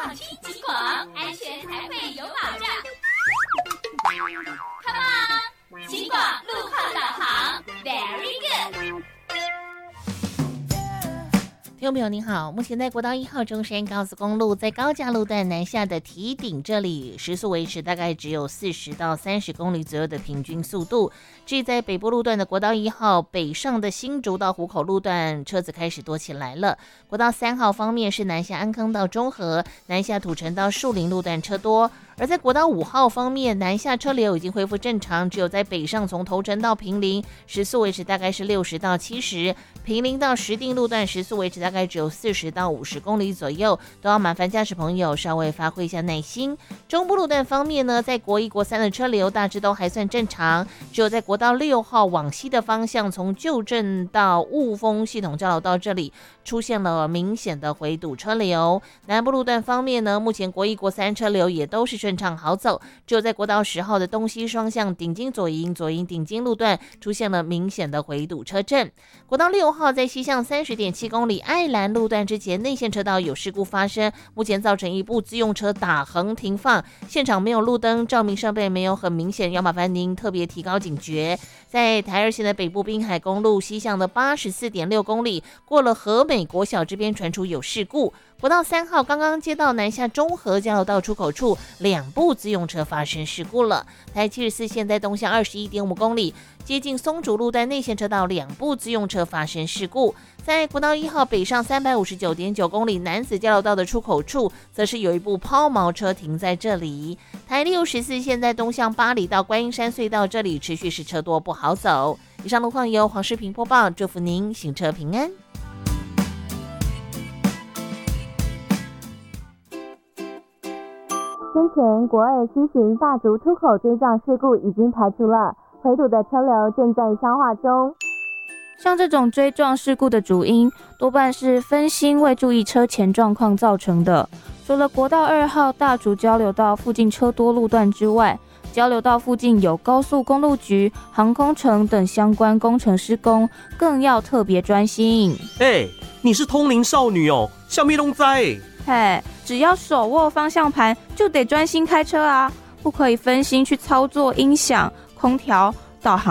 放轻轻广，安全才会有保障。Come on， 轻广路况导航 ，Very good。 听众朋友您好，目前在国道1号中山高速公路在高架路段南下的堤顶这里，时速维持大概只有40到30公里左右的平均速度。至于在北部路段的国道1号北上的新竹到湖口路段，车子开始多起来了。国道3号方面是南下安坑到中和，南下土城到树林路段车多。而在国道5号方面，南下车流已经恢复正常，只有在北上从头城到坪林，时速维持大概是60到70，坪林到石碇路段时速维持大概只有40到50公里左右，都要麻烦驾驶朋友稍微发挥一下耐心。中部路段方面呢，在国1、国3的车流大致都还算正常，只有在国道6号往西的方向，从旧镇到雾峰系统交流道这里出现了明显的回堵车流。南部路段方面呢，目前国1、国3车流也都是顺畅好走，只有在国道10号的东西双向顶金左营顶金路段出现了明显的回堵车阵。国道6号在西向30.7公里爱兰路段之前内线车道有事故发生，目前造成一部自用车打横停放，现场没有路灯，照明设备没有很明显，要麻烦您特别提高警觉。在台2线的北部滨海公路西向的84.6公里，过了和美国小这边传出有事故。国道3号刚刚接到南下中和交流道出口处2部自用车发生事故了。台74线在东向21.5公里，接近松竹路段内线车道2部自用车发生事故。在国道1号北上359.9公里南子交流道的出口处，则是有一部抛锚车停在这里。台64线在东向八里到观音山隧道这里持续是车多不好走。以上路况由黄世平播报，祝福您行车平安。 先前国2西行大竹出口追撞事故已经排除了，回堵的车流正在消化中。 像这种追撞事故的主因，多半是分心未注意车前状况造成的。除了国道2号大竹交流道附近车多路段之外，交流道附近有高速公路局、航空城等相关工程施工，更要特别专心。 你是通灵少女哦，小咪龙仔。 只要手握方向盘，就得专心开车啊，不可以分心去操作音响、空调、导航